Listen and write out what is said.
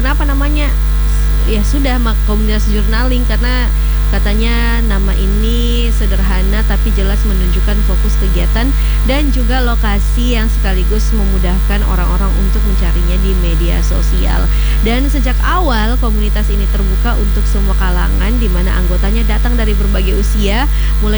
kenapa namanya? Ya sudah, komunitas journaling karena katanya nama ini sederhana tapi jelas menunjukkan fokus kegiatan dan juga lokasi yang sekaligus memudahkan orang-orang untuk mencarinya di media sosial. Dan sejak awal komunitas ini terbuka untuk semua kalangan di mana anggotanya datang dari berbagai usia, mulai